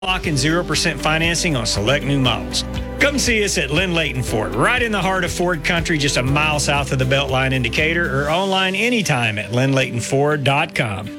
Lock in 0% financing on select new models. Come see us at Lynn Layton Ford, right in the heart of Ford country, just a mile south of the Beltline indicator, or online anytime at lynnlaytonford.com.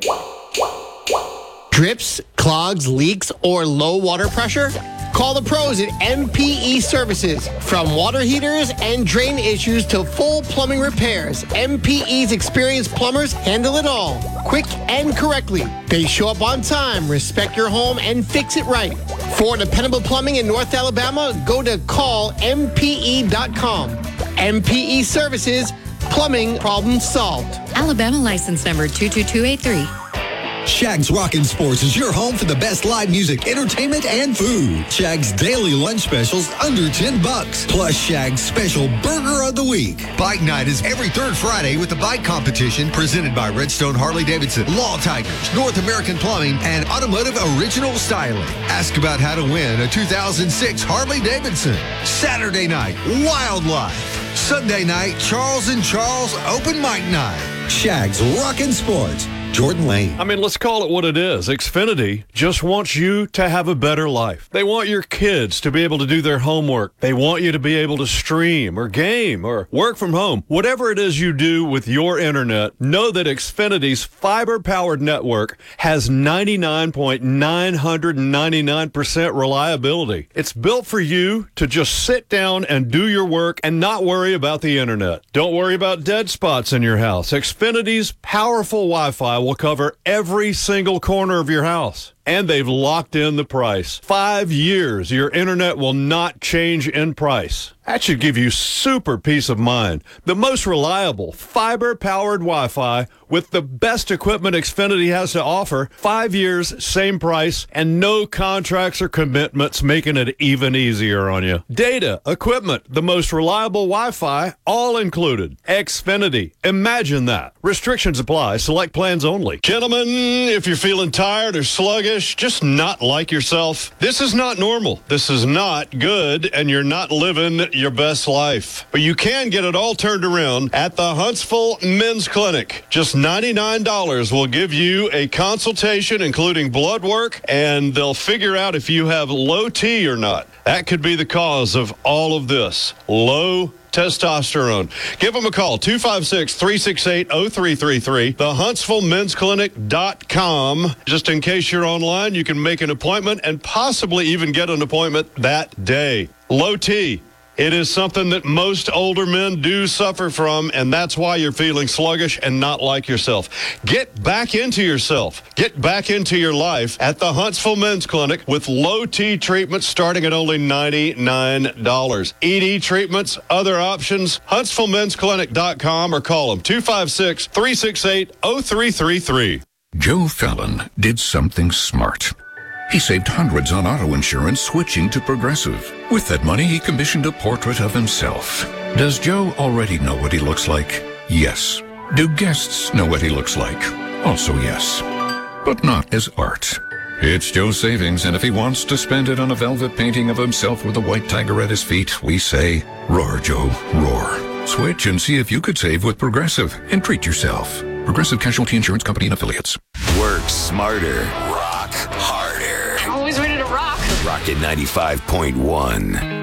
Drips, clogs, leaks, or low water pressure? Call the pros at MPE Services. From water heaters and drain issues to full plumbing repairs, MPE's experienced plumbers handle it all, quick and correctly. They show up on time, respect your home, and fix it right. For dependable plumbing in North Alabama, go to callmpe.com. MPE Services, plumbing problem solved. Alabama license number 22283. Shag's Rockin' Sports is your home for the best live music, entertainment, and food. Shag's daily lunch specials under $10. Plus Shag's special Burger of the Week. Bike Night is every third Friday with the bike competition presented by Redstone Harley-Davidson, Law Tigers, North American Plumbing, and Automotive Original Styling. Ask about how to win a 2006 Harley-Davidson. Saturday night, Wildlife. Sunday night, Charles & Charles Open Mic Night. Shag's Rockin' Sports. Jordan Lane. I mean, let's call it what it is. Xfinity just wants you to have a better life. They want your kids to be able to do their homework. They want you to be able to stream or game or work from home. Whatever it is you do with your internet, know that Xfinity's fiber-powered network has 99.999% reliability. It's built for you to just sit down and do your work and not worry about the internet. Don't worry about dead spots in your house. Xfinity's powerful Wi-Fi will cover every single corner of your house. And they've locked in the price. 5 years, your internet will not change in price. That should give you super peace of mind. The most reliable fiber-powered Wi-Fi with the best equipment Xfinity has to offer. 5 years, same price, and no contracts or commitments, making it even easier on you. Data, equipment, the most reliable Wi-Fi, all included. Xfinity. Imagine that. Restrictions apply. Select plans only. Gentlemen, if you're feeling tired or sluggish, just not like yourself, this is not normal. This is not good, and you're not living your best life. But you can get it all turned around at the Huntsville Men's Clinic. Just $99 will give you a consultation, including blood work, and they'll figure out if you have low T or not. That could be the cause of all of this. Low testosterone. Give them a call, 256-368-0333, thehuntsvillemensclinic.com. Just in case you're online, you can make an appointment and possibly even get an appointment that day. Low T. It is something that most older men do suffer from, and that's why you're feeling sluggish and not like yourself. Get back into yourself. Get back into your life at the Huntsville Men's Clinic with low T treatments starting at only $99. ED treatments, other options, HuntsvilleMen'sClinic.com or call them 256-368-0333. Joe Fallon did something smart. He saved hundreds on auto insurance switching to Progressive. With that money, he commissioned a portrait of himself. Does Joe already know what he looks like? Yes. Do guests know what he looks like? Also yes. But not as art. It's Joe's savings, and if he wants to spend it on a velvet painting of himself with a white tiger at his feet, we say, roar, Joe, roar. Switch and see if you could save with Progressive and treat yourself. Progressive Casualty Insurance Company and Affiliates. Work smarter. Rock harder. I'm always ready to rock. Rocket 95.1.